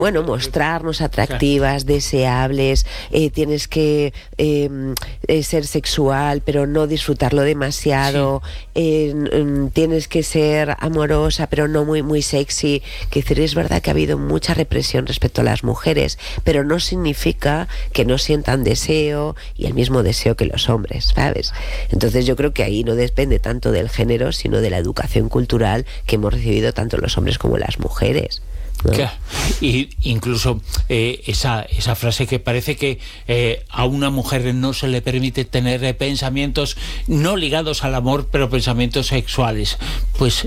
bueno, mostrarnos atractivas, deseables, tienes que ser sexual, pero no disfrutarlo demasiado, tienes que ser amorosa, pero no muy sexy. Que decir, es verdad que ha habido mucha represión respecto a las mujeres, pero no significa que no sientan deseo y el mismo deseo que los hombres, ¿sabes? Entonces yo creo que ahí no depende tanto del género, sino de la educación cultural que hemos recibido tanto los hombres como las mujeres, ¿no? Claro. Y incluso esa frase que parece que a una mujer no se le permite tener pensamientos no ligados al amor, pero pensamientos sexuales. Pues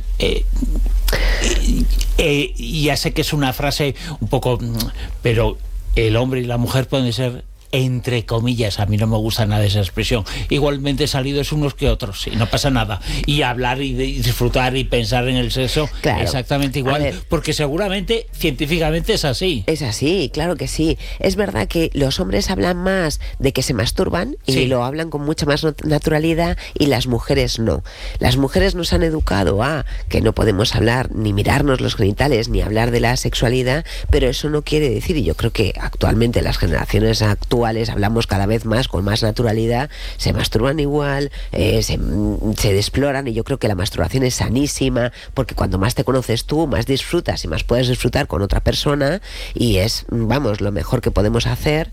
ya sé que es una frase un poco, pero el hombre y la mujer pueden ser, entre comillas, a mí no me gusta nada esa expresión, igualmente salidos unos que otros, y no pasa nada, y hablar y disfrutar y pensar en el sexo, claro, exactamente igual, porque seguramente científicamente es así. Es así, claro que sí. Es verdad que los hombres hablan más de que se masturban y lo hablan con mucha más naturalidad, y las mujeres no. Las mujeres nos han educado a que no podemos hablar ni mirarnos los genitales ni hablar de la sexualidad, pero eso no quiere decir, y yo creo que actualmente las generaciones actuales hablamos cada vez más, con más naturalidad, se masturban igual, se exploran, y yo creo que la masturbación es sanísima, porque cuando más te conoces tú, más disfrutas y más puedes disfrutar con otra persona, y es, vamos, lo mejor que podemos hacer.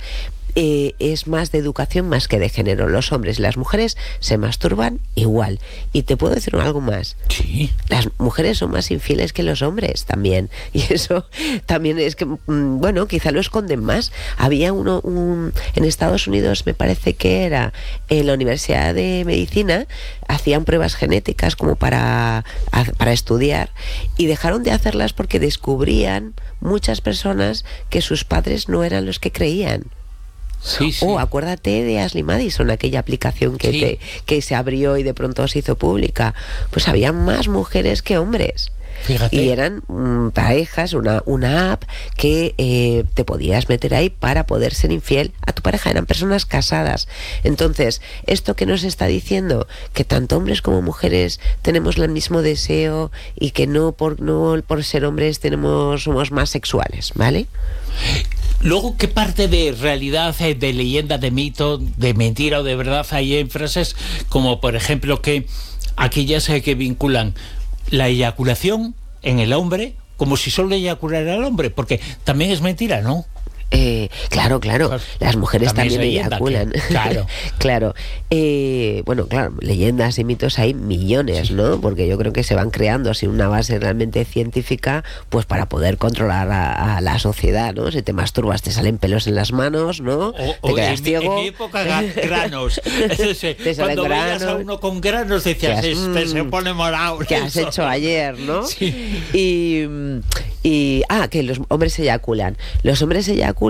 Es más de educación más que de género. Los hombres y las mujeres se masturban igual. Y te puedo decir algo más. Sí. Las mujeres son más infieles que los hombres también. Y eso también es que, bueno, quizá lo esconden más. Había en Estados Unidos, me parece que era en la Universidad de Medicina, hacían pruebas genéticas como para estudiar, y dejaron de hacerlas porque descubrían muchas personas que sus padres no eran los que creían. Sí. Acuérdate de Ashley Madison, aquella aplicación que se abrió y de pronto se hizo pública. Pues había más mujeres que hombres. Fíjate. Y eran parejas, una app que te podías meter ahí para poder ser infiel a tu pareja. Eran personas casadas. Entonces, esto que nos está diciendo, que tanto hombres como mujeres tenemos el mismo deseo, y que no por ser hombres somos más sexuales, ¿vale? Luego, ¿qué parte de realidad, de leyenda, de mito, de mentira o de verdad hay en frases como, por ejemplo, que aquellas que vinculan la eyaculación en el hombre como si solo eyaculara el hombre? Porque también es mentira, ¿no? Claro. Las mujeres también eyaculan. Claro. Bueno, claro, leyendas y mitos hay millones, ¿no? Porque yo creo que se van creando sin una base realmente científica, pues para poder controlar a la sociedad, ¿no? Si te masturbas te salen pelos en las manos, ¿no? Te quedas ciego. En mi época, granos. Cuando veías a uno con granos decías, se pone morado. ¿Qué has hecho ayer, no? Sí. Que los hombres eyaculan. Los hombres eyaculan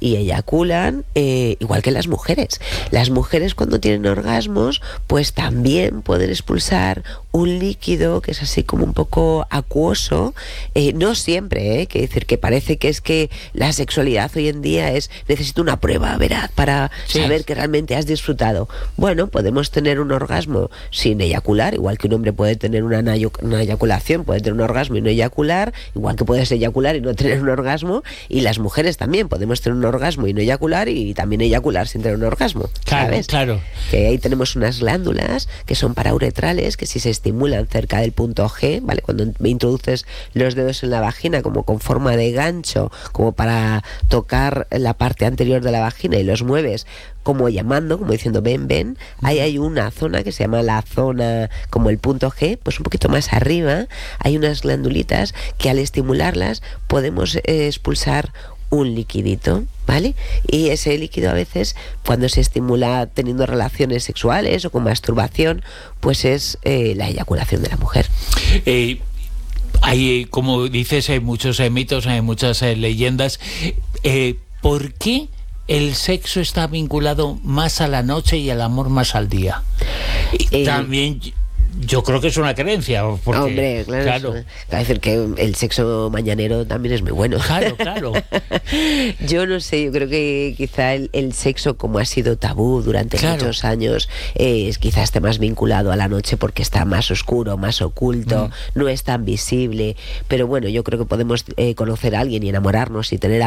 igual que las mujeres. Las mujeres, cuando tienen orgasmos, pues también pueden expulsar un líquido que es así como un poco acuoso, no siempre, que decir que parece que es que la sexualidad hoy en día necesito una prueba veraz para saber que realmente has disfrutado. Bueno, podemos tener un orgasmo sin eyacular, igual que un hombre puede tener una eyaculación, puede tener un orgasmo y no eyacular, igual que puedes eyacular y no tener un orgasmo, y las mujeres también podemos tener un orgasmo y no eyacular, y también eyacular sin tener un orgasmo, ¿sabes? Claro. Que ahí tenemos unas glándulas que son parauretrales, que si se estimulan cerca del punto G, ¿vale? Cuando introduces los dedos en la vagina como con forma de gancho, como para tocar la parte anterior de la vagina, y los mueves como llamando, como diciendo ven, ahí hay una zona que se llama la zona, como el punto G, pues un poquito más arriba hay unas glandulitas que al estimularlas podemos expulsar un liquidito, ¿vale? Y ese líquido a veces, cuando se estimula teniendo relaciones sexuales o con masturbación, pues es la eyaculación de la mujer. Hay, como dices, muchos mitos, muchas leyendas. ¿Por qué el sexo está vinculado más a la noche y el amor más al día? También Yo creo que es una creencia. Porque, hombre, claro. Es decir, que el sexo mañanero también es muy bueno. Claro. Yo no sé, yo creo que quizá el sexo, como ha sido tabú durante muchos años, quizá esté más vinculado a la noche porque está más oscuro, más oculto, no es tan visible. Pero bueno, yo creo que podemos conocer a alguien y enamorarnos y tener